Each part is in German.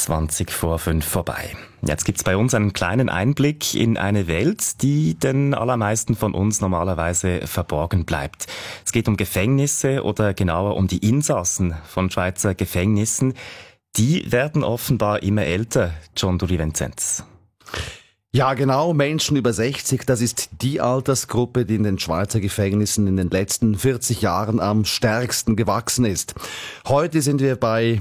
20 vor 5 vorbei. Jetzt gibt's bei uns einen kleinen Einblick in eine Welt, die den allermeisten von uns normalerweise verborgen bleibt. Es geht um Gefängnisse oder genauer um die Insassen von Schweizer Gefängnissen. Die werden offenbar immer älter, John Duri Vinzenz. Ja, genau, Menschen über 60, das ist die Altersgruppe, die in den Schweizer Gefängnissen in den letzten 40 Jahren am stärksten gewachsen ist. Heute sind wir bei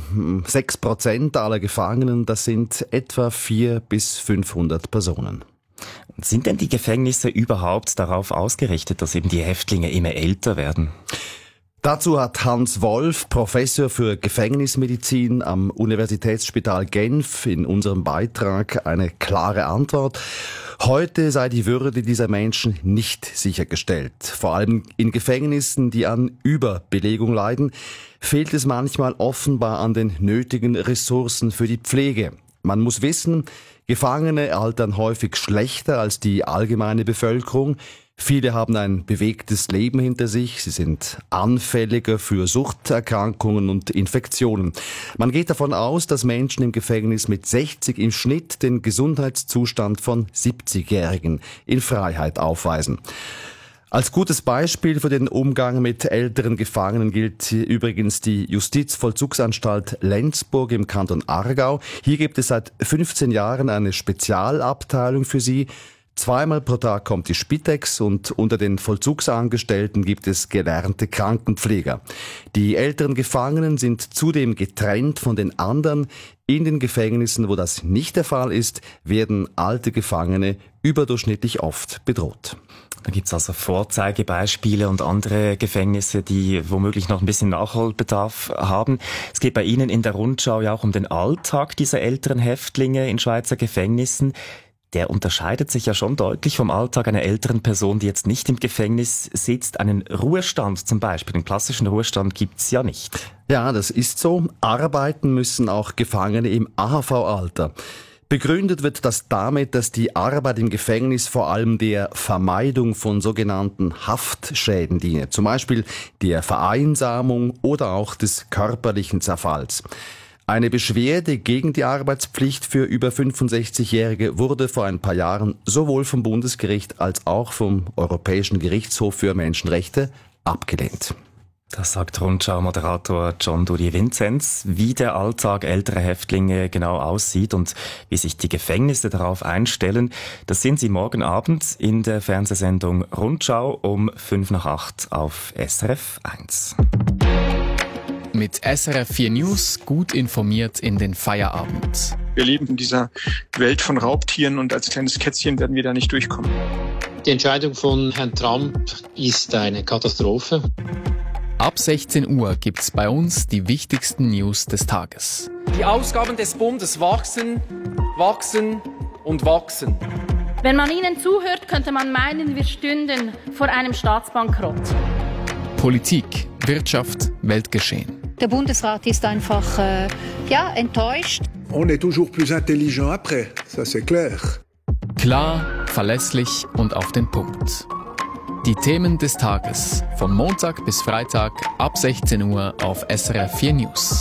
6% aller Gefangenen, das sind etwa 400 bis 500 Personen. Sind denn die Gefängnisse überhaupt darauf ausgerichtet, dass eben die Häftlinge immer älter werden? Dazu hat Hans Wolf, Professor für Gefängnismedizin am Universitätsspital Genf, in unserem Beitrag eine klare Antwort. Heute sei die Würde dieser Menschen nicht sichergestellt. Vor allem in Gefängnissen, die an Überbelegung leiden, fehlt es manchmal offenbar an den nötigen Ressourcen für die Pflege. Man muss wissen, Gefangene altern häufig schlechter als die allgemeine Bevölkerung. Viele haben ein bewegtes Leben hinter sich, sie sind anfälliger für Suchterkrankungen und Infektionen. Man geht davon aus, dass Menschen im Gefängnis mit 60 im Schnitt den Gesundheitszustand von 70-Jährigen in Freiheit aufweisen. Als gutes Beispiel für den Umgang mit älteren Gefangenen gilt übrigens die Justizvollzugsanstalt Lenzburg im Kanton Aargau. Hier gibt es seit 15 Jahren eine Spezialabteilung für sie. Zweimal pro Tag kommt die Spitex und unter den Vollzugsangestellten gibt es gelernte Krankenpfleger. Die älteren Gefangenen sind zudem getrennt von den anderen. In den Gefängnissen, wo das nicht der Fall ist, werden alte Gefangene überdurchschnittlich oft bedroht. Da gibt's also Vorzeigebeispiele und andere Gefängnisse, die womöglich noch ein bisschen Nachholbedarf haben. Es geht bei Ihnen in der Rundschau ja auch um den Alltag dieser älteren Häftlinge in Schweizer Gefängnissen. Der unterscheidet sich ja schon deutlich vom Alltag einer älteren Person, die jetzt nicht im Gefängnis sitzt. Einen Ruhestand zum Beispiel, einen klassischen Ruhestand gibt's ja nicht. Ja, das ist so. Arbeiten müssen auch Gefangene im AHV-Alter. Begründet wird das damit, dass die Arbeit im Gefängnis vor allem der Vermeidung von sogenannten Haftschäden diene. Zum Beispiel der Vereinsamung oder auch des körperlichen Zerfalls. Eine Beschwerde gegen die Arbeitspflicht für über 65-Jährige wurde vor ein paar Jahren sowohl vom Bundesgericht als auch vom Europäischen Gerichtshof für Menschenrechte abgelehnt. Das sagt Rundschau-Moderator John Duri Vinzenz, wie der Alltag älterer Häftlinge genau aussieht und wie sich die Gefängnisse darauf einstellen. Das sehen Sie morgen Abend in der Fernsehsendung Rundschau um 7:55 auf SRF 1. Mit SRF 4 News gut informiert in den Feierabend. Wir leben in dieser Welt von Raubtieren und als kleines Kätzchen werden wir da nicht durchkommen. Die Entscheidung von Herrn Trump ist eine Katastrophe. Ab 16 Uhr gibt's bei uns die wichtigsten News des Tages. Die Ausgaben des Bundes wachsen, wachsen und wachsen. Wenn man ihnen zuhört, könnte man meinen, wir stünden vor einem Staatsbankrott. Politik, Wirtschaft, Weltgeschehen. Der Bundesrat ist einfach enttäuscht. On est toujours plus intelligent après, ça c'est clair. Klar, verlässlich und auf den Punkt. Die Themen des Tages von Montag bis Freitag ab 16 Uhr auf SRF 4 News.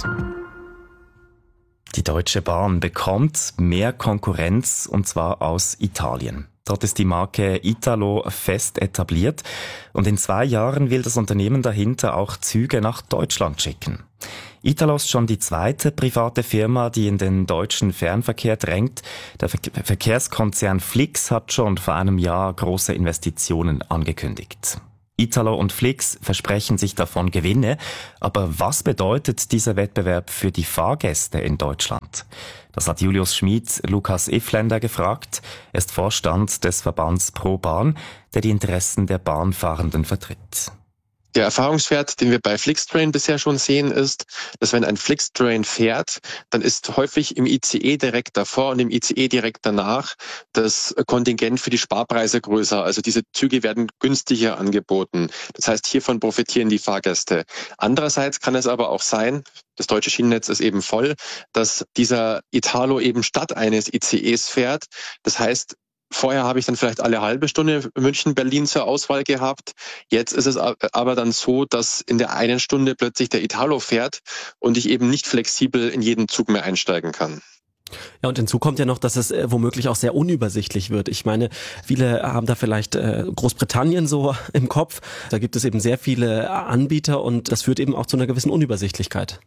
Die Deutsche Bahn bekommt mehr Konkurrenz und zwar aus Italien. Dort ist die Marke Italo fest etabliert und in 2 Jahren will das Unternehmen dahinter auch Züge nach Deutschland schicken. Italo ist schon die zweite private Firma, die in den deutschen Fernverkehr drängt. Der Verkehrskonzern Flix hat schon vor einem Jahr große Investitionen angekündigt. Italo und Flix versprechen sich davon Gewinne, aber was bedeutet dieser Wettbewerb für die Fahrgäste in Deutschland? Das hat Julius Schmid Lukas Ifländer gefragt. Er ist Vorstand des Verbands ProBahn, der die Interessen der Bahnfahrenden vertritt. Der Erfahrungswert, den wir bei Flixtrain bisher schon sehen, ist, dass wenn ein Flixtrain fährt, dann ist häufig im ICE direkt davor und im ICE direkt danach das Kontingent für die Sparpreise größer. Also diese Züge werden günstiger angeboten. Das heißt, hiervon profitieren die Fahrgäste. Andererseits kann es aber auch sein, das deutsche Schienennetz ist eben voll, dass dieser Italo eben statt eines ICEs fährt. Das heißt, vorher habe ich dann vielleicht alle halbe Stunde München-Berlin zur Auswahl gehabt. Jetzt ist es aber dann so, dass in der einen Stunde plötzlich der Italo fährt und ich eben nicht flexibel in jeden Zug mehr einsteigen kann. Ja, und hinzu kommt ja noch, dass es womöglich auch sehr unübersichtlich wird. Ich meine, viele haben da vielleicht Großbritannien so im Kopf. Da gibt es eben sehr viele Anbieter und das führt eben auch zu einer gewissen Unübersichtlichkeit.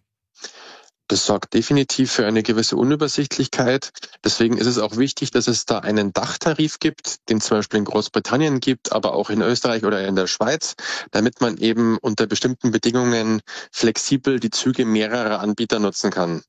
Das sorgt definitiv für eine gewisse Unübersichtlichkeit. Deswegen ist es auch wichtig, dass es da einen Dachtarif gibt, den es zum Beispiel in Großbritannien gibt, aber auch in Österreich oder in der Schweiz, damit man eben unter bestimmten Bedingungen flexibel die Züge mehrerer Anbieter nutzen kann.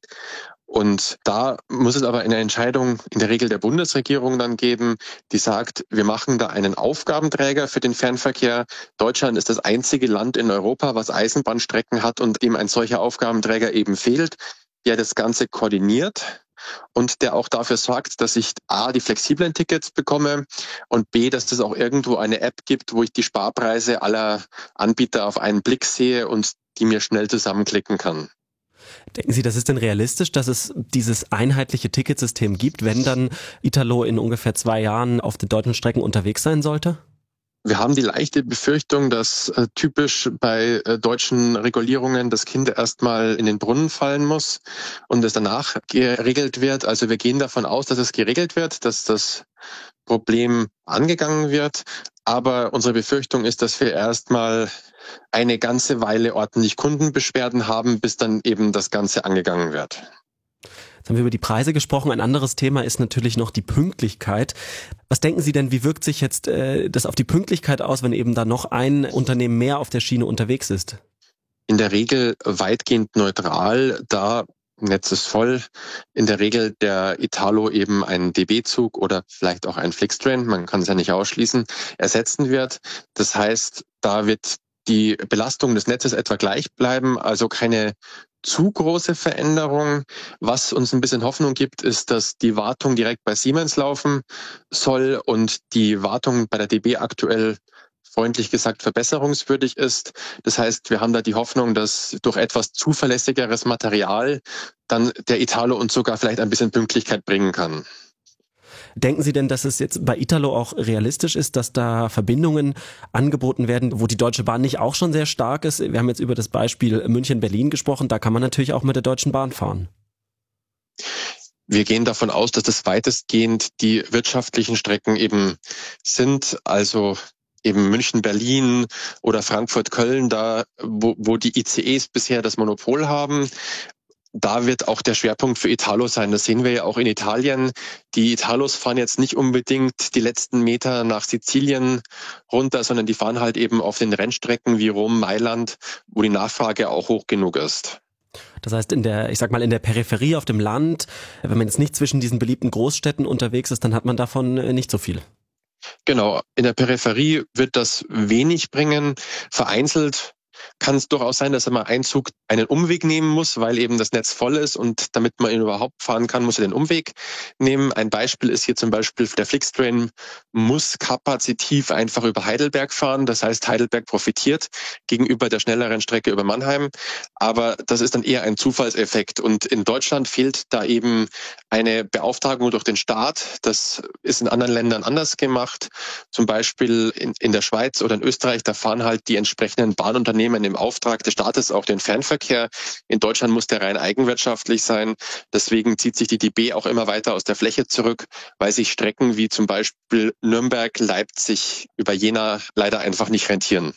Und da muss es aber eine Entscheidung in der Regel der Bundesregierung dann geben, die sagt, wir machen da einen Aufgabenträger für den Fernverkehr. Deutschland ist das einzige Land in Europa, was Eisenbahnstrecken hat und dem ein solcher Aufgabenträger eben fehlt, der das Ganze koordiniert und der auch dafür sorgt, dass ich A, die flexiblen Tickets bekomme und B, dass es auch irgendwo eine App gibt, wo ich die Sparpreise aller Anbieter auf einen Blick sehe und die mir schnell zusammenklicken kann. Denken Sie, das ist denn realistisch, dass es dieses einheitliche Ticketsystem gibt, wenn dann Italo in ungefähr 2 Jahren auf den deutschen Strecken unterwegs sein sollte? Wir haben die leichte Befürchtung, dass typisch bei deutschen Regulierungen das Kind erstmal in den Brunnen fallen muss und es danach geregelt wird. Also wir gehen davon aus, dass es geregelt wird, dass das Problem angegangen wird. Aber unsere Befürchtung ist, dass wir erstmal eine ganze Weile ordentlich Kundenbeschwerden haben, bis dann eben das Ganze angegangen wird. Jetzt haben wir über die Preise gesprochen. Ein anderes Thema ist natürlich noch die Pünktlichkeit. Was denken Sie denn, wie wirkt sich jetzt das auf die Pünktlichkeit aus, wenn eben da noch ein Unternehmen mehr auf der Schiene unterwegs ist? In der Regel weitgehend neutral, da Netz ist voll. In der Regel der Italo eben ein DB-Zug oder vielleicht auch ein Flixtrain, man kann es ja nicht ausschließen, ersetzen wird. Das heißt, da wird die Belastung des Netzes etwa gleich bleiben, also keine zu große Veränderung. Was uns ein bisschen Hoffnung gibt, ist, dass die Wartung direkt bei Siemens laufen soll und die Wartung bei der DB aktuell freundlich gesagt verbesserungswürdig ist. Das heißt, wir haben da die Hoffnung, dass durch etwas zuverlässigeres Material dann der Italo uns sogar vielleicht ein bisschen Pünktlichkeit bringen kann. Denken Sie denn, dass es jetzt bei Italo auch realistisch ist, dass da Verbindungen angeboten werden, wo die Deutsche Bahn nicht auch schon sehr stark ist? Wir haben jetzt über das Beispiel München-Berlin gesprochen, da kann man natürlich auch mit der Deutschen Bahn fahren. Wir gehen davon aus, dass das weitestgehend die wirtschaftlichen Strecken eben sind, also eben München-Berlin oder Frankfurt-Köln, da wo die ICEs bisher das Monopol haben. Da wird auch der Schwerpunkt für Italo sein. Das sehen wir ja auch in Italien. Die Italos fahren jetzt nicht unbedingt die letzten Meter nach Sizilien runter, sondern die fahren halt eben auf den Rennstrecken wie Rom, Mailand, wo die Nachfrage auch hoch genug ist. Das heißt, in der Peripherie auf dem Land, wenn man jetzt nicht zwischen diesen beliebten Großstädten unterwegs ist, dann hat man davon nicht so viel. Genau, in der Peripherie wird das wenig bringen. Vereinzelt kann es durchaus sein, dass immer ein Zug einen Umweg nehmen muss, weil eben das Netz voll ist und damit man ihn überhaupt fahren kann, muss er den Umweg nehmen. Ein Beispiel ist hier zum Beispiel der Flixtrain muss kapazitiv einfach über Heidelberg fahren. Das heißt, Heidelberg profitiert gegenüber der schnelleren Strecke über Mannheim. Aber das ist dann eher ein Zufallseffekt. Und in Deutschland fehlt da eben eine Beauftragung durch den Staat. Das ist in anderen Ländern anders gemacht. Zum Beispiel in der Schweiz oder in Österreich, da fahren halt die entsprechenden Bahnunternehmen im Auftrag des Staates auch den Fernverkehr. In Deutschland muss der rein eigenwirtschaftlich sein. Deswegen zieht sich die DB auch immer weiter aus der Fläche zurück, weil sich Strecken wie zum Beispiel Nürnberg, Leipzig über Jena leider einfach nicht rentieren.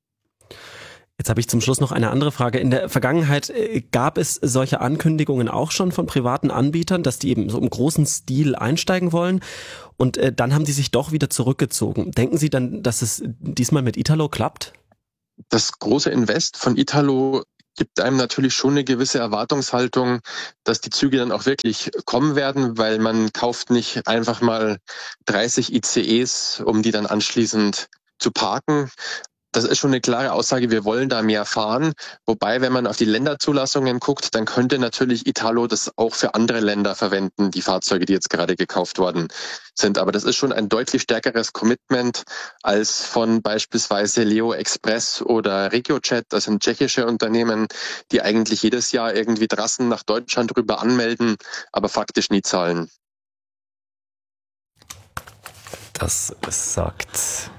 Jetzt habe ich zum Schluss noch eine andere Frage. In der Vergangenheit gab es solche Ankündigungen auch schon von privaten Anbietern, dass die eben so im großen Stil einsteigen wollen und dann haben die sich doch wieder zurückgezogen. Denken Sie dann, dass es diesmal mit Italo klappt? Das große Invest von Italo gibt einem natürlich schon eine gewisse Erwartungshaltung, dass die Züge dann auch wirklich kommen werden, weil man kauft nicht einfach mal 30 ICEs, um die dann anschließend zu parken. Das ist schon eine klare Aussage, wir wollen da mehr fahren. Wobei, wenn man auf die Länderzulassungen guckt, dann könnte natürlich Italo das auch für andere Länder verwenden, die Fahrzeuge, die jetzt gerade gekauft worden sind. Aber das ist schon ein deutlich stärkeres Commitment als von beispielsweise Leo Express oder RegioJet. Das sind tschechische Unternehmen, die eigentlich jedes Jahr irgendwie Trassen nach Deutschland rüber anmelden, aber faktisch nie zahlen. Das sagt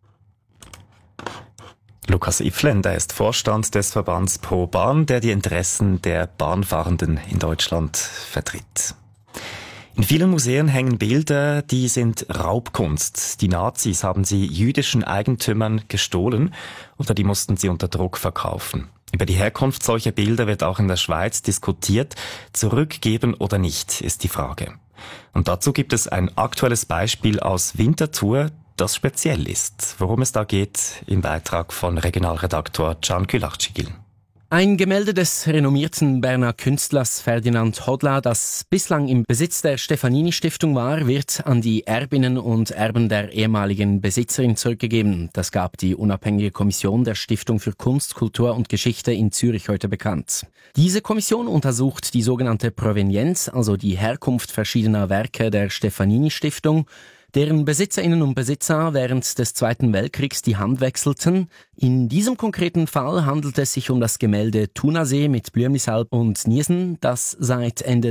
Lukas Iflen, der ist Vorstand des Verbands Pro Bahn, der die Interessen der Bahnfahrenden in Deutschland vertritt. In vielen Museen hängen Bilder, die sind Raubkunst. Die Nazis haben sie jüdischen Eigentümern gestohlen oder die mussten sie unter Druck verkaufen. Über die Herkunft solcher Bilder wird auch in der Schweiz diskutiert. Zurückgeben oder nicht, ist die Frage. Und dazu gibt es ein aktuelles Beispiel aus Winterthur, das speziell ist. Worum es da geht, im Beitrag von Regionalredaktor Can Kühlachcigil. Ein Gemälde des renommierten Berner Künstlers Ferdinand Hodler, das bislang im Besitz der Stefanini-Stiftung war, wird an die Erbinnen und Erben der ehemaligen Besitzerin zurückgegeben. Das gab die unabhängige Kommission der Stiftung für Kunst, Kultur und Geschichte in Zürich heute bekannt. Diese Kommission untersucht die sogenannte Provenienz, also die Herkunft verschiedener Werke der Stefanini-Stiftung, deren Besitzerinnen und Besitzer während des Zweiten Weltkriegs die Hand wechselten. In diesem konkreten Fall handelt es sich um das Gemälde Thunersee mit Blümlisalp und Niesen, das seit Ende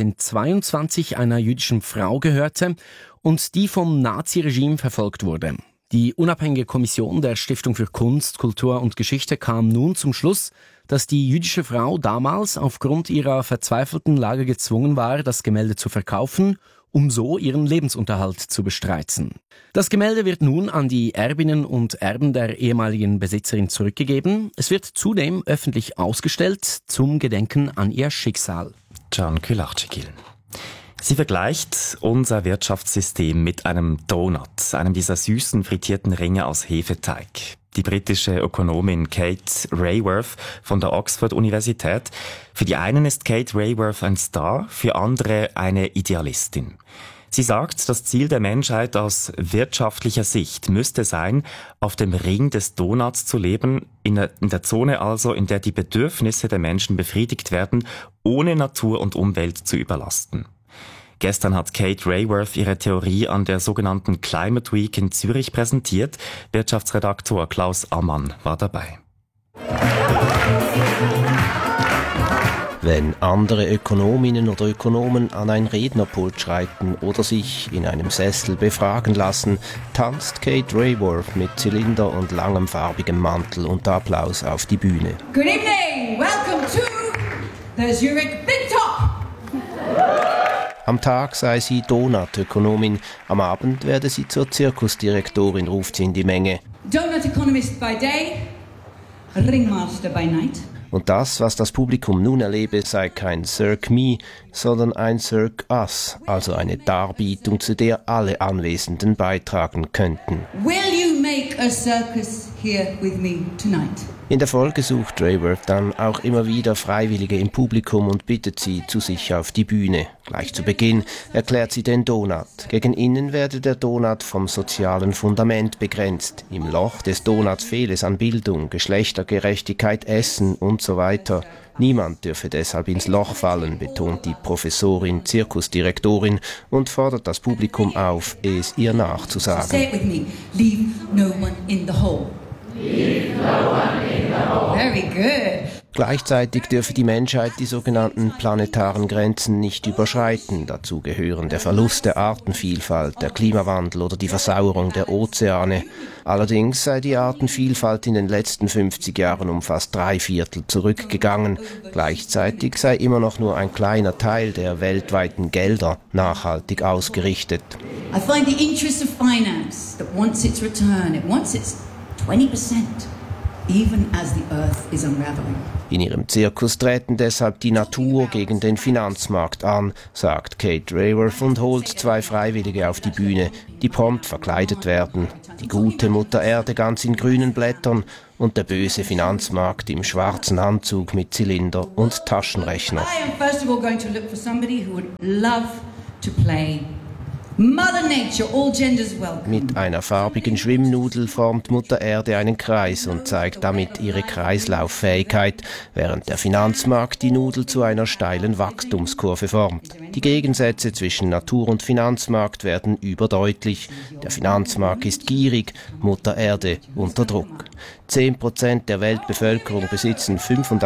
1922 einer jüdischen Frau gehörte und die vom Naziregime verfolgt wurde. Die unabhängige Kommission der Stiftung für Kunst, Kultur und Geschichte kam nun zum Schluss, dass die jüdische Frau damals aufgrund ihrer verzweifelten Lage gezwungen war, das Gemälde zu verkaufen, um so ihren Lebensunterhalt zu bestreiten. Das Gemälde wird nun an die Erbinnen und Erben der ehemaligen Besitzerin zurückgegeben. Es wird zudem öffentlich ausgestellt zum Gedenken an ihr Schicksal. Can Kühlachcigil. Sie vergleicht unser Wirtschaftssystem mit einem Donut, einem dieser süßen frittierten Ringe aus Hefeteig. Die britische Ökonomin Kate Raworth von der Oxford-Universität. Für die einen ist Kate Raworth ein Star, für andere eine Idealistin. Sie sagt, das Ziel der Menschheit aus wirtschaftlicher Sicht müsste sein, auf dem Ring des Donuts zu leben, in der Zone also, in der die Bedürfnisse der Menschen befriedigt werden, ohne Natur und Umwelt zu überlasten. Gestern hat Kate Raworth ihre Theorie an der sogenannten Climate Week in Zürich präsentiert. Wirtschaftsredaktor Klaus Ammann war dabei. Wenn andere Ökonominnen oder Ökonomen an ein Rednerpult schreiten oder sich in einem Sessel befragen lassen, tanzt Kate Raworth mit Zylinder und langem farbigem Mantel unter Applaus auf die Bühne. Good evening, welcome to the Zurich Big Top. Am Tag sei sie Donutökonomin, am Abend werde sie zur Zirkusdirektorin, ruft sie in die Menge. Donut economist by day, ringmaster by night. Und das, was das Publikum nun erlebe, sei kein Cirque Me, sondern ein Cirque Us, also eine Darbietung, zu der alle Anwesenden beitragen könnten. Will you make a circus here with me tonight? In der Folge sucht Raworth dann auch immer wieder Freiwillige im Publikum und bittet sie zu sich auf die Bühne. Gleich zu Beginn erklärt sie den Donut. Gegen innen werde der Donut vom sozialen Fundament begrenzt. Im Loch des Donuts fehle es an Bildung, Geschlechtergerechtigkeit, Essen und so weiter. Niemand dürfe deshalb ins Loch fallen, betont die Professorin, Zirkusdirektorin und fordert das Publikum auf, es ihr nachzusagen. Say it with me. Leave no one in the hole. Leave no one in the hole. Very good. Gleichzeitig dürfe die Menschheit die sogenannten planetaren Grenzen nicht überschreiten. Dazu gehören der Verlust der Artenvielfalt, der Klimawandel oder die Versauerung der Ozeane. Allerdings sei die Artenvielfalt in den letzten 50 Jahren um fast 3/4 zurückgegangen. Gleichzeitig sei immer noch nur ein kleiner Teil der weltweiten Gelder nachhaltig ausgerichtet. I find the interest of finance that wants its return, it wants its 20%, even as the earth is unraveling. In ihrem Zirkus treten deshalb die Natur gegen den Finanzmarkt an, sagt Kate Raworth und holt 2 Freiwillige auf die Bühne, die prompt verkleidet werden. Die gute Mutter Erde ganz in grünen Blättern und der böse Finanzmarkt im schwarzen Anzug mit Zylinder und Taschenrechner. I am first of all going to look for somebody who would love to play Mother Nature, all genders welcome. Mit einer farbigen Schwimmnudel formt Mutter Erde einen Kreis und zeigt damit ihre Kreislauffähigkeit, während der Finanzmarkt die Nudel zu einer steilen Wachstumskurve formt. Die Gegensätze zwischen Natur und Finanzmarkt werden überdeutlich. Der Finanzmarkt ist gierig, Mutter Erde unter Druck. 10% der Weltbevölkerung besitzen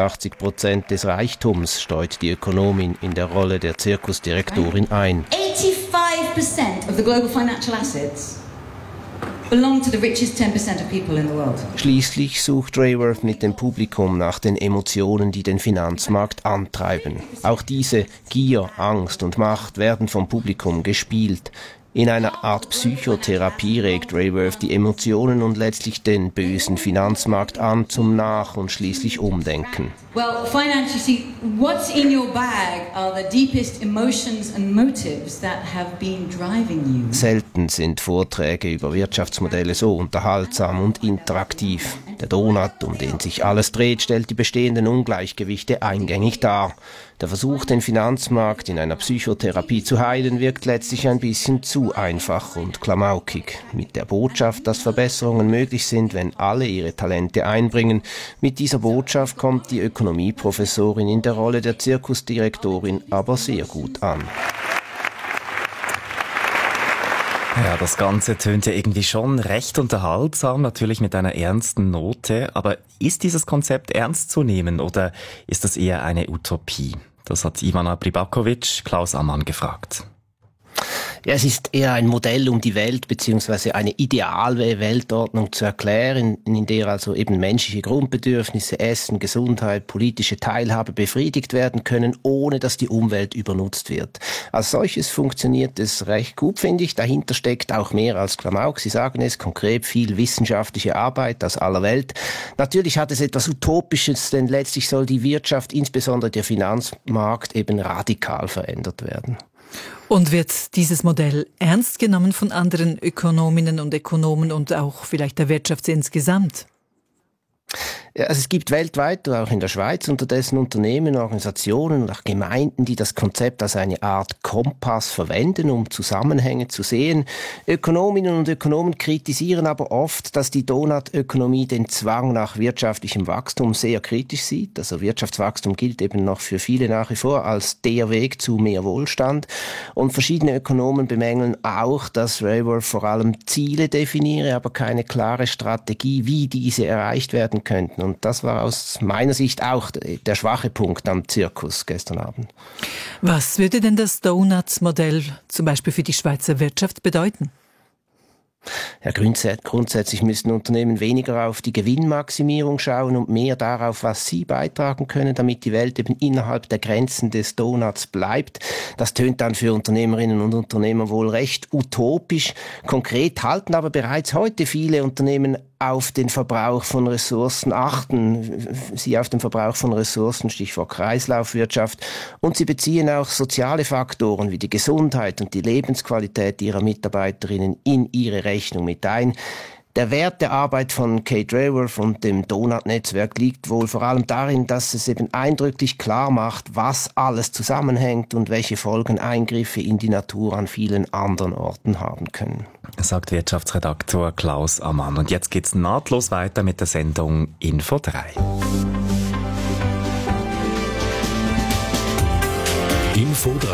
85% des Reichtums, steuert die Ökonomin in der Rolle der Zirkusdirektorin ein. 85% of the global financial assets belong to the richest 10% of people in the world. Schließlich sucht Rayworth mit dem Publikum nach den Emotionen, die den Finanzmarkt antreiben. Auch diese Gier, Angst und Macht werden vom Publikum gespielt. In einer Art Psychotherapie regt Rayworth die Emotionen und letztlich den bösen Finanzmarkt an zum Nach- und schließlich Umdenken. Well, finance, you see, what's in your bag are the deepest emotions and motives that have been driving you. Selten sind Vorträge über Wirtschaftsmodelle so unterhaltsam und interaktiv. Der Donut, um den sich alles dreht, stellt die bestehenden Ungleichgewichte eingängig dar. Der Versuch, den Finanzmarkt in einer Psychotherapie zu heilen, wirkt letztlich ein bisschen zu einfach und klamaukig. Mit der Botschaft, dass Verbesserungen möglich sind, wenn alle ihre Talente einbringen. Mit dieser Botschaft kommt die Ökonomieprofessorin in der Rolle der Zirkusdirektorin aber sehr gut an. Ja, das Ganze tönt ja irgendwie schon recht unterhaltsam, natürlich mit einer ernsten Note. Aber ist dieses Konzept ernst zu nehmen oder ist das eher eine Utopie? Das hat Ivana Pribakovic Klaus Ammann gefragt. Ja, es ist eher ein Modell, um die Welt bzw. eine ideale Weltordnung zu erklären, in der also eben menschliche Grundbedürfnisse, Essen, Gesundheit, politische Teilhabe befriedigt werden können, ohne dass die Umwelt übernutzt wird. Als solches funktioniert es recht gut, finde ich. Dahinter steckt auch mehr als Klamauk. Sie sagen es konkret, viel wissenschaftliche Arbeit aus aller Welt. Natürlich hat es etwas Utopisches, denn letztlich soll die Wirtschaft, insbesondere der Finanzmarkt, eben radikal verändert werden. Und wird dieses Modell ernst genommen von anderen Ökonominnen und Ökonomen und auch vielleicht der Wirtschaft insgesamt? Ja, also es gibt weltweit, auch in der Schweiz, unterdessen Unternehmen, Organisationen und auch Gemeinden, die das Konzept als eine Art Kompass verwenden, um Zusammenhänge zu sehen. Ökonominnen und Ökonomen kritisieren aber oft, dass die Donutökonomie den Zwang nach wirtschaftlichem Wachstum sehr kritisch sieht. Also Wirtschaftswachstum gilt eben noch für viele nach wie vor als der Weg zu mehr Wohlstand. Und verschiedene Ökonomen bemängeln auch, dass Rayworth vor allem Ziele definiere, aber keine klare Strategie, wie diese erreicht werden könnten. Und das war aus meiner Sicht auch der schwache Punkt am Zirkus gestern Abend. Was würde denn das Donuts-Modell zum Beispiel für die Schweizer Wirtschaft bedeuten? Ja, grundsätzlich müssten Unternehmen weniger auf die Gewinnmaximierung schauen und mehr darauf, was sie beitragen können, damit die Welt eben innerhalb der Grenzen des Donuts bleibt. Das tönt dann für Unternehmerinnen und Unternehmer wohl recht utopisch. Konkret halten aber bereits heute viele Unternehmen auf den Verbrauch von Ressourcen achten, sie auf den Verbrauch von Ressourcen, Stichwort Kreislaufwirtschaft, und sie beziehen auch soziale Faktoren wie die Gesundheit und die Lebensqualität ihrer Mitarbeiterinnen in ihre Rechnung mit ein. Der Wert der Arbeit von Kate Rayworth und dem Donut-Netzwerk liegt wohl vor allem darin, dass es eben eindrücklich klar macht, was alles zusammenhängt und welche Folgen Eingriffe in die Natur an vielen anderen Orten haben können. Sagt Wirtschaftsredaktor Klaus Ammann. Und jetzt geht's nahtlos weiter mit der Sendung Info 3. Info 3.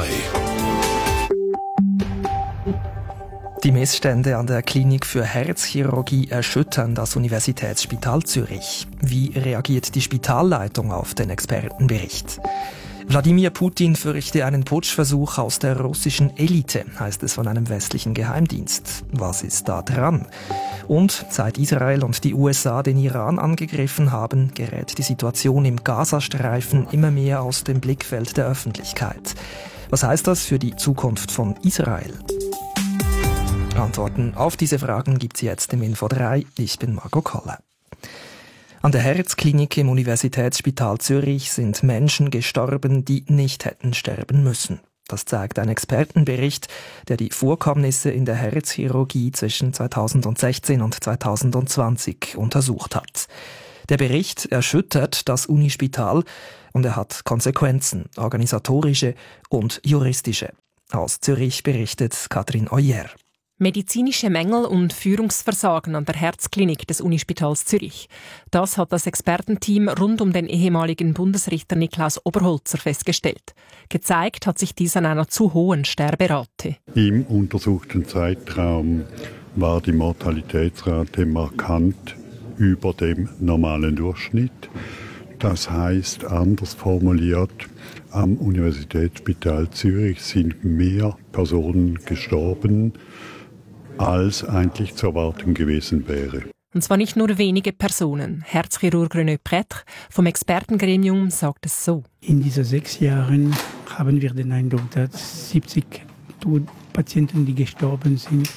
Die Missstände an der Klinik für Herzchirurgie erschüttern das Universitätsspital Zürich. Wie reagiert die Spitalleitung auf den Expertenbericht? Wladimir Putin fürchte einen Putschversuch aus der russischen Elite, heißt es von einem westlichen Geheimdienst. Was ist da dran? Und seit Israel und die USA den Iran angegriffen haben, gerät die Situation im Gazastreifen immer mehr aus dem Blickfeld der Öffentlichkeit. Was heißt das für die Zukunft von Israel? Antworten auf diese Fragen gibt's jetzt im Info 3. Ich bin Marco Koller. An der Herzklinik im Universitätsspital Zürich sind Menschen gestorben, die nicht hätten sterben müssen. Das zeigt ein Expertenbericht, der die Vorkommnisse in der Herzchirurgie zwischen 2016 und 2020 untersucht hat. Der Bericht erschüttert das Unispital und er hat Konsequenzen, organisatorische und juristische. Aus Zürich berichtet Katrin Oyer. Medizinische Mängel und Führungsversagen an der Herzklinik des Unispitals Zürich. Das hat das Expertenteam rund um den ehemaligen Bundesrichter Niklaus Oberholzer festgestellt. Gezeigt hat sich dies an einer zu hohen Sterberate. Im untersuchten Zeitraum war die Mortalitätsrate markant über dem normalen Durchschnitt. Das heißt, anders formuliert, am Universitätsspital Zürich sind mehr Personen gestorben als eigentlich zu erwarten gewesen wäre. Und zwar nicht nur wenige Personen. Herzchirurg René Prêtre vom Expertengremium sagt es so. In diesen 6 Jahren haben wir den Eindruck, dass 70 Patienten, die gestorben sind,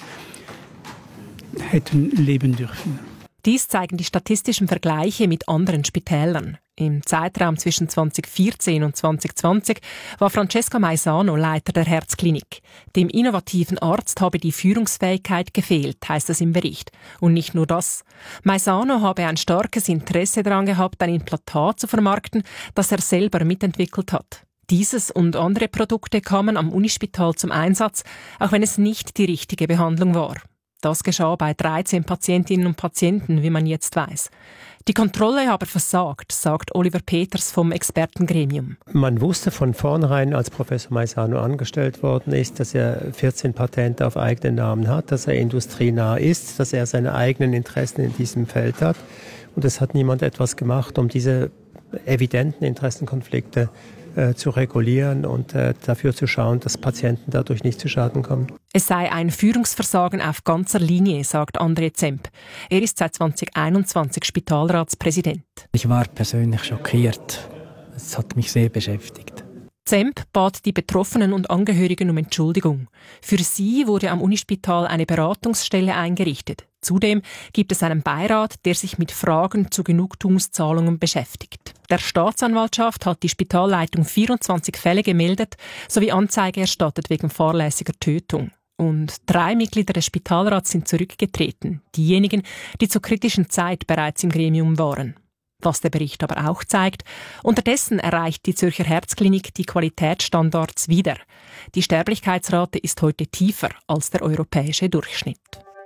hätten leben dürfen. Dies zeigen die statistischen Vergleiche mit anderen Spitälern. Im Zeitraum zwischen 2014 und 2020 war Francesca Maisano Leiter der Herzklinik. Dem innovativen Arzt habe die Führungsfähigkeit gefehlt, heißt es im Bericht. Und nicht nur das. Maisano habe ein starkes Interesse daran gehabt, ein Implantat zu vermarkten, das er selber mitentwickelt hat. Dieses und andere Produkte kamen am Unispital zum Einsatz, auch wenn es nicht die richtige Behandlung war. Das geschah bei 13 Patientinnen und Patienten, wie man jetzt weiß. Die Kontrolle aber versagt, sagt Oliver Peters vom Expertengremium. Man wusste von vornherein, als Professor Maisano angestellt worden ist, dass er 14 Patente auf eigenen Namen hat, dass er industrienah ist, dass er seine eigenen Interessen in diesem Feld hat. Und es hat niemand etwas gemacht, um diese evidenten Interessenkonflikte zu regulieren und dafür zu schauen, dass Patienten dadurch nicht zu Schaden kommen. Es sei ein Führungsversagen auf ganzer Linie, sagt André Zemp. Er ist seit 2021 Spitalratspräsident. Ich war persönlich schockiert. Es hat mich sehr beschäftigt. Zemp bat die Betroffenen und Angehörigen um Entschuldigung. Für sie wurde am Unispital eine Beratungsstelle eingerichtet. Zudem gibt es einen Beirat, der sich mit Fragen zu Genugtuungszahlungen beschäftigt. Der Staatsanwaltschaft hat die Spitalleitung 24 Fälle gemeldet sowie Anzeige erstattet wegen fahrlässiger Tötung. Und 3 Mitglieder des Spitalrats sind zurückgetreten, diejenigen, die zur kritischen Zeit bereits im Gremium waren. Was der Bericht aber auch zeigt, unterdessen erreicht die Zürcher Herzklinik die Qualitätsstandards wieder. Die Sterblichkeitsrate ist heute tiefer als der europäische Durchschnitt.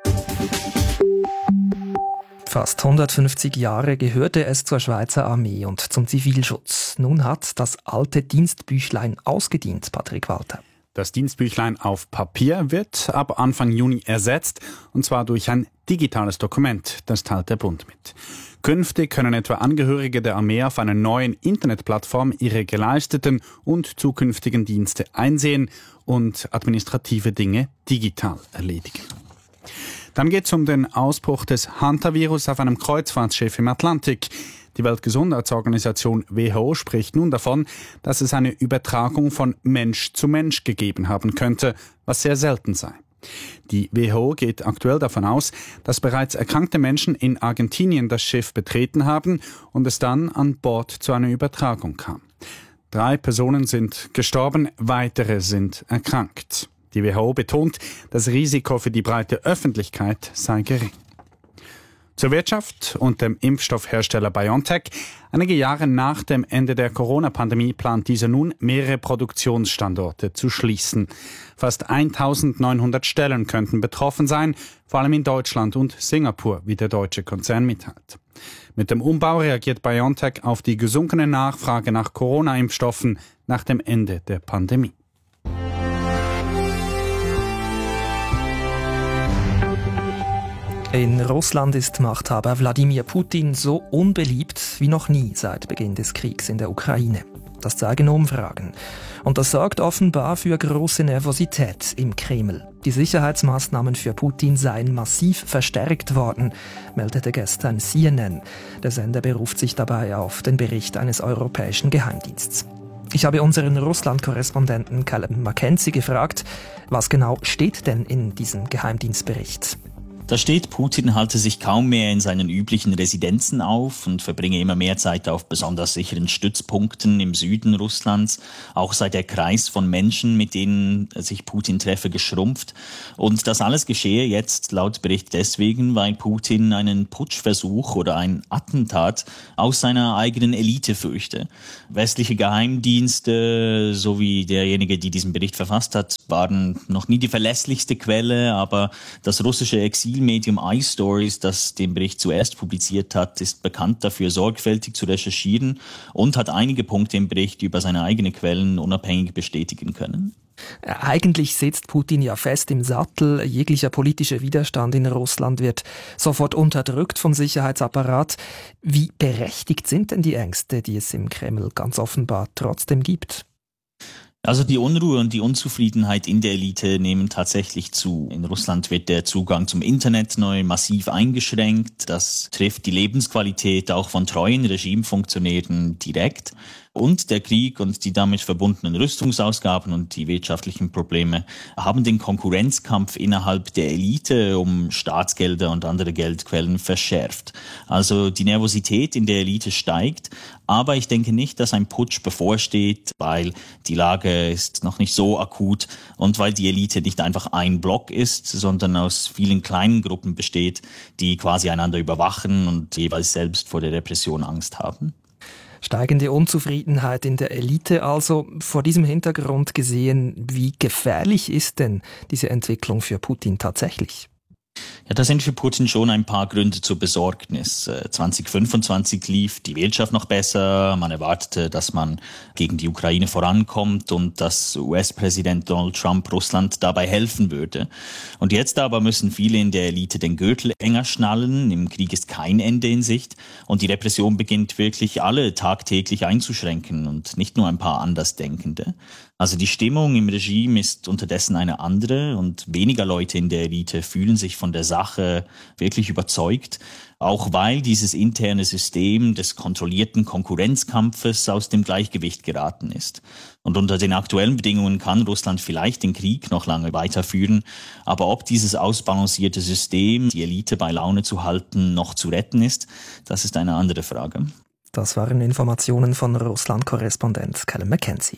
Fast 150 Jahre gehörte es zur Schweizer Armee und zum Zivilschutz. Nun hat das alte Dienstbüchlein ausgedient, Patrick Walter. Das Dienstbüchlein auf Papier wird ab Anfang Juni ersetzt, und zwar durch ein digitales Dokument, das teilt der Bund mit. Künftig können etwa Angehörige der Armee auf einer neuen Internetplattform ihre geleisteten und zukünftigen Dienste einsehen und administrative Dinge digital erledigen. Dann geht es um den Ausbruch des Hantavirus auf einem Kreuzfahrtschiff im Atlantik. Die Weltgesundheitsorganisation WHO spricht nun davon, dass es eine Übertragung von Mensch zu Mensch gegeben haben könnte, was sehr selten sei. Die WHO geht aktuell davon aus, dass bereits erkrankte Menschen in Argentinien das Schiff betreten haben und es dann an Bord zu einer Übertragung kam. 3 Personen sind gestorben, weitere sind erkrankt. Die WHO betont, das Risiko für die breite Öffentlichkeit sei gering. Zur Wirtschaft und dem Impfstoffhersteller BioNTech. Einige Jahre nach dem Ende der Corona-Pandemie plant dieser nun, mehrere Produktionsstandorte zu schließen. Fast 1900 Stellen könnten betroffen sein, vor allem in Deutschland und Singapur, wie der deutsche Konzern mitteilt. Mit dem Umbau reagiert BioNTech auf die gesunkene Nachfrage nach Corona-Impfstoffen nach dem Ende der Pandemie. In Russland ist Machthaber Wladimir Putin so unbeliebt wie noch nie seit Beginn des Kriegs in der Ukraine. Das zeigen Umfragen. Und das sorgt offenbar für große Nervosität im Kreml. Die Sicherheitsmaßnahmen für Putin seien massiv verstärkt worden, meldete gestern CNN. Der Sender beruft sich dabei auf den Bericht eines europäischen Geheimdienstes. Ich habe unseren Russland-Korrespondenten Callum Mackenzie gefragt, was genau steht denn in diesem Geheimdienstbericht? Da steht, Putin halte sich kaum mehr in seinen üblichen Residenzen auf und verbringe immer mehr Zeit auf besonders sicheren Stützpunkten im Süden Russlands. Auch sei der Kreis von Menschen, mit denen sich Putin treffe, geschrumpft. Und das alles geschehe jetzt laut Bericht deswegen, weil Putin einen Putschversuch oder ein Attentat aus seiner eigenen Elite fürchte. Westliche Geheimdienste sowie derjenige, die diesen Bericht verfasst hat, waren noch nie die verlässlichste Quelle, aber das russische Exilmedium iStories, das den Bericht zuerst publiziert hat, ist bekannt dafür, sorgfältig zu recherchieren und hat einige Punkte im Bericht über seine eigenen Quellen unabhängig bestätigen können. Eigentlich sitzt Putin ja fest im Sattel. Jeglicher politischer Widerstand in Russland wird sofort unterdrückt vom Sicherheitsapparat. Wie berechtigt sind denn die Ängste, die es im Kreml ganz offenbar trotzdem gibt? Also die Unruhe und die Unzufriedenheit in der Elite nehmen tatsächlich zu. In Russland wird der Zugang zum Internet neu massiv eingeschränkt. Das trifft die Lebensqualität auch von treuen Regimefunktionären direkt. Und der Krieg und die damit verbundenen Rüstungsausgaben und die wirtschaftlichen Probleme haben den Konkurrenzkampf innerhalb der Elite um Staatsgelder und andere Geldquellen verschärft. Also die Nervosität in der Elite steigt, aber ich denke nicht, dass ein Putsch bevorsteht, weil die Lage ist noch nicht so akut und weil die Elite nicht einfach ein Block ist, sondern aus vielen kleinen Gruppen besteht, die quasi einander überwachen und jeweils selbst vor der Repression Angst haben. Steigende Unzufriedenheit in der Elite also. Vor diesem Hintergrund gesehen, wie gefährlich ist denn diese Entwicklung für Putin tatsächlich? Ja, da sind für Putin schon ein paar Gründe zur Besorgnis. 2025 lief die Wirtschaft noch besser. Man erwartete, dass man gegen die Ukraine vorankommt und dass US-Präsident Donald Trump Russland dabei helfen würde. Und jetzt aber müssen viele in der Elite den Gürtel enger schnallen. Im Krieg ist kein Ende in Sicht. Und die Repression beginnt wirklich alle tagtäglich einzuschränken und nicht nur ein paar Andersdenkende. Also die Stimmung im Regime ist unterdessen eine andere und weniger Leute in der Elite fühlen sich von der Sache wirklich überzeugt, auch weil dieses interne System des kontrollierten Konkurrenzkampfes aus dem Gleichgewicht geraten ist. Und unter den aktuellen Bedingungen kann Russland vielleicht den Krieg noch lange weiterführen, aber ob dieses ausbalancierte System, die Elite bei Laune zu halten, noch zu retten ist, das ist eine andere Frage. Das waren Informationen von Russland-Korrespondent Callum McKenzie.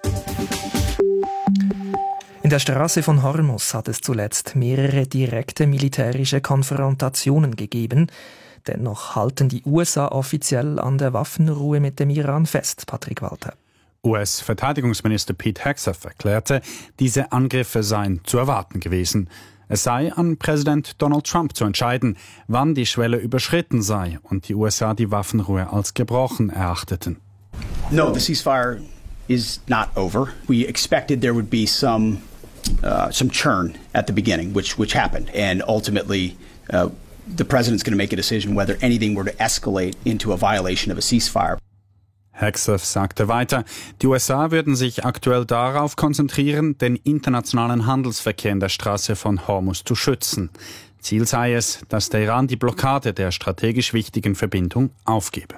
In der Straße von Hormuz hat es zuletzt mehrere direkte militärische Konfrontationen gegeben. Dennoch halten die USA offiziell an der Waffenruhe mit dem Iran fest, Patrick Walter. US-Verteidigungsminister Pete Hegseth erklärte, diese Angriffe seien zu erwarten gewesen. Es sei an Präsident Donald Trump zu entscheiden, wann die Schwelle überschritten sei und die USA die Waffenruhe als gebrochen erachteten. No, the ceasefire is not over. We expected there would be some churn at the beginning, which happened, and ultimately the president's going to make a decision whether anything were to escalate into a violation of a ceasefire. Hegseth sagte weiter, die USA würden sich aktuell darauf konzentrieren, den internationalen Handelsverkehr in der Straße von Hormuz zu schützen. Ziel sei es, dass der Iran die Blockade der strategisch wichtigen Verbindung aufgebe.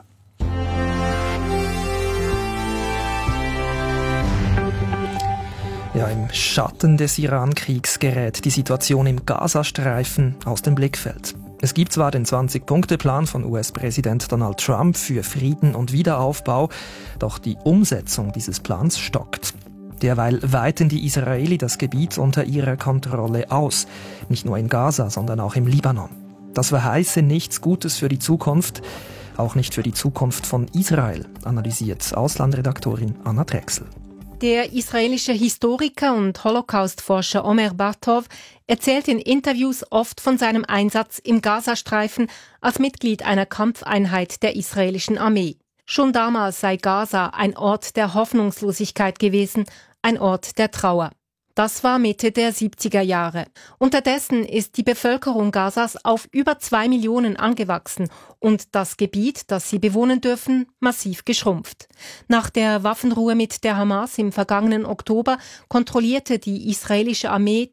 Ja, im Schatten des Iran-Kriegs gerät die Situation im Gazastreifen aus dem Blickfeld. Es gibt zwar den 20-Punkte-Plan von US-Präsident Donald Trump für Frieden und Wiederaufbau, doch die Umsetzung dieses Plans stockt. Derweil weiten die Israeli das Gebiet unter ihrer Kontrolle aus, nicht nur in Gaza, sondern auch im Libanon. Das verheiße nichts Gutes für die Zukunft, auch nicht für die Zukunft von Israel, analysiert Auslandredaktorin Anna Drechsel. Der israelische Historiker und Holocaustforscher Omer Bartov erzählt in Interviews oft von seinem Einsatz im Gazastreifen als Mitglied einer Kampfeinheit der israelischen Armee. Schon damals sei Gaza ein Ort der Hoffnungslosigkeit gewesen, ein Ort der Trauer. Das war Mitte der 70er Jahre. Unterdessen ist die Bevölkerung Gazas auf über 2 Millionen angewachsen und das Gebiet, das sie bewohnen dürfen, massiv geschrumpft. Nach der Waffenruhe mit der Hamas im vergangenen Oktober kontrollierte die israelische Armee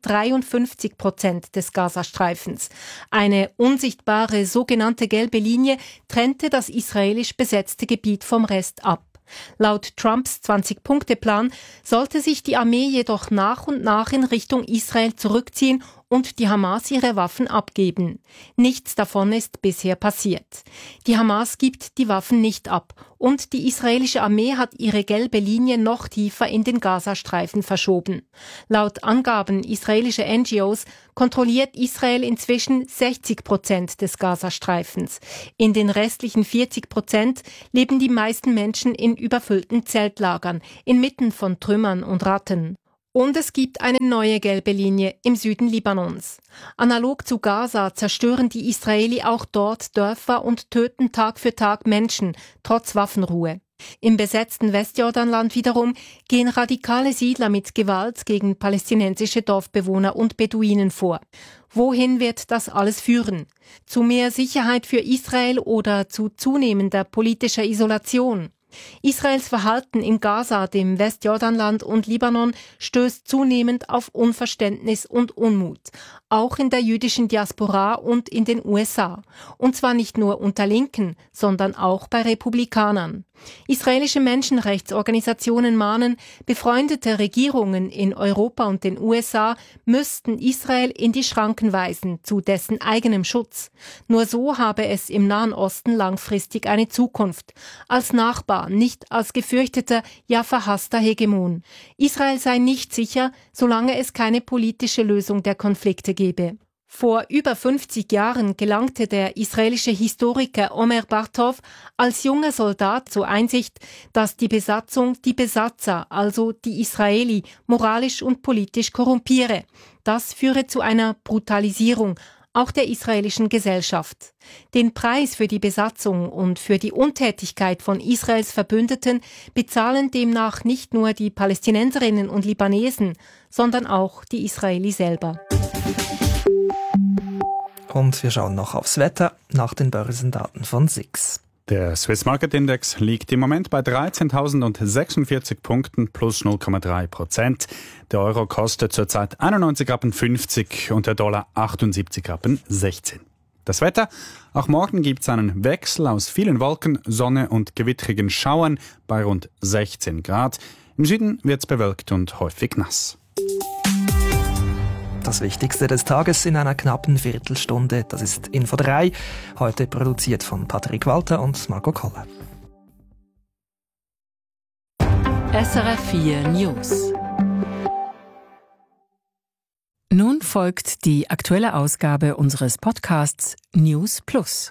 53% des Gazastreifens. Eine unsichtbare sogenannte gelbe Linie trennte das israelisch besetzte Gebiet vom Rest ab. Laut Trumps 20-Punkte-Plan sollte sich die Armee jedoch nach und nach in Richtung Israel zurückziehen und die Hamas ihre Waffen abgeben. Nichts davon ist bisher passiert. Die Hamas gibt die Waffen nicht ab und die israelische Armee hat ihre gelbe Linie noch tiefer in den Gazastreifen verschoben. Laut Angaben israelischer NGOs kontrolliert Israel inzwischen 60% des Gazastreifens. In den restlichen 40% leben die meisten Menschen in überfüllten Zeltlagern, inmitten von Trümmern und Ratten. Und es gibt eine neue gelbe Linie im Süden Libanons. Analog zu Gaza zerstören die Israeli auch dort Dörfer und töten Tag für Tag Menschen, trotz Waffenruhe. Im besetzten Westjordanland wiederum gehen radikale Siedler mit Gewalt gegen palästinensische Dorfbewohner und Beduinen vor. Wohin wird das alles führen? Zu mehr Sicherheit für Israel oder zu zunehmender politischer Isolation? Israels Verhalten im Gaza, dem Westjordanland und Libanon stößt zunehmend auf Unverständnis und Unmut. Auch in der jüdischen Diaspora und in den USA. Und zwar nicht nur unter Linken, sondern auch bei Republikanern. Israelische Menschenrechtsorganisationen mahnen, befreundete Regierungen in Europa und den USA müssten Israel in die Schranken weisen, zu dessen eigenem Schutz. Nur so habe es im Nahen Osten langfristig eine Zukunft. Als Nachbar, nicht als gefürchteter, ja verhasster Hegemon. Israel sei nicht sicher, solange es keine politische Lösung der Konflikte gebe. Vor über 50 Jahren gelangte der israelische Historiker Omer Bartov als junger Soldat zur Einsicht, dass die Besatzung die Besatzer, also die Israeli, moralisch und politisch korrumpiere. Das führe zu einer Brutalisierung, auch der israelischen Gesellschaft. Den Preis für die Besatzung und für die Untätigkeit von Israels Verbündeten bezahlen demnach nicht nur die Palästinenserinnen und Libanesen, sondern auch die Israeli selber. Und wir schauen noch aufs Wetter nach den Börsendaten von SIX. Der Swiss Market Index liegt im Moment bei 13.046 Punkten plus 0,3%. Der Euro kostet zurzeit 91,50 und der Dollar 78,16. Das Wetter? Auch morgen gibt es einen Wechsel aus vielen Wolken, Sonne und gewittrigen Schauern bei rund 16 Grad. Im Süden wird es bewölkt und häufig nass. Das Wichtigste des Tages in einer knappen Viertelstunde, das ist Info 3, heute produziert von Patrick Walter und Marco Koller. SRF 4 News. Nun folgt die aktuelle Ausgabe unseres Podcasts News Plus.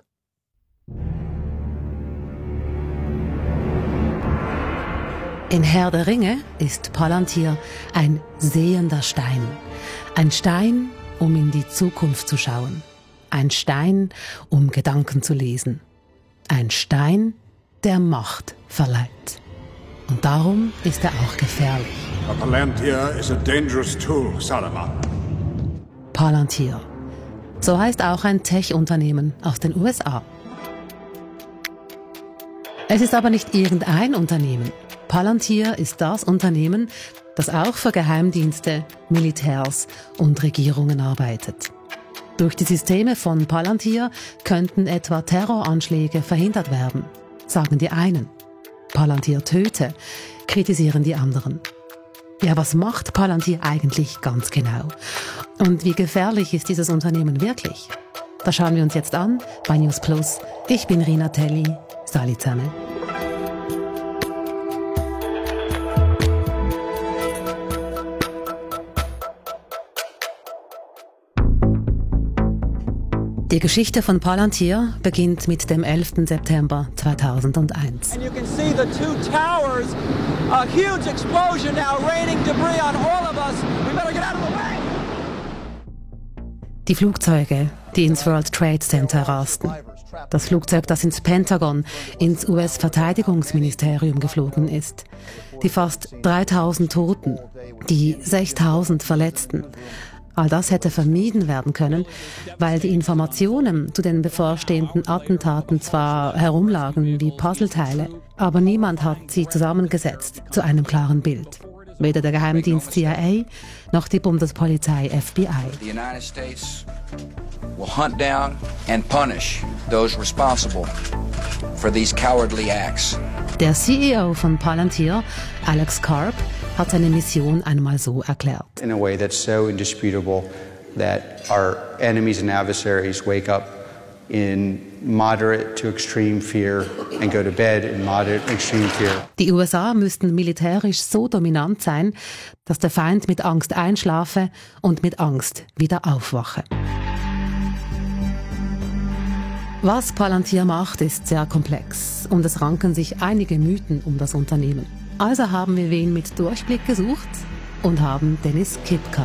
In Herr der Ringe ist Palantir ein sehender Stein. Ein Stein, um in die Zukunft zu schauen. Ein Stein, um Gedanken zu lesen. Ein Stein, der Macht verleiht. Und darum ist er auch gefährlich. Palantir is a dangerous tool, Saruman. Palantir. So heißt auch ein Tech-Unternehmen aus den USA. Es ist aber nicht irgendein Unternehmen. Palantir ist das Unternehmen, das auch für Geheimdienste, Militärs und Regierungen arbeitet. Durch die Systeme von Palantir könnten etwa Terroranschläge verhindert werden, sagen die einen. Palantir töte, kritisieren die anderen. Ja, was macht Palantir eigentlich ganz genau? Und wie gefährlich ist dieses Unternehmen wirklich? Das schauen wir uns jetzt an bei News Plus. Ich bin Rina Telli. Salut zusammen. Die Geschichte von Palantir beginnt mit dem 11. September 2001. And you can see the two towers, a huge explosion now raining debris on all of us. We better get out of the way. Die Flugzeuge, die ins World Trade Center rasten. Das Flugzeug, das ins Pentagon, ins US-Verteidigungsministerium geflogen ist. Die fast 3000 Toten, die 6000 Verletzten. All das hätte vermieden werden können, weil die Informationen zu den bevorstehenden Attentaten zwar herumlagen wie Puzzleteile, aber niemand hat sie zusammengesetzt zu einem klaren Bild. Weder der Geheimdienst CIA noch die Bundespolizei FBI. The United States will hunt down and punish those responsible for these cowardly acts. Der CEO von Palantir, Alex Karp, hat seine Mission einmal so erklärt. In a way that's so indisputable that our enemies and adversaries wake up in moderate to extreme fear and go to bed in moderate and extreme fear. Die USA müssten militärisch so dominant sein, dass der Feind mit Angst einschlafe und mit Angst wieder aufwache. Was Palantir macht, ist sehr komplex und es ranken sich einige Mythen um das Unternehmen. Also haben wir wen mit Durchblick gesucht und haben Dennis Kipka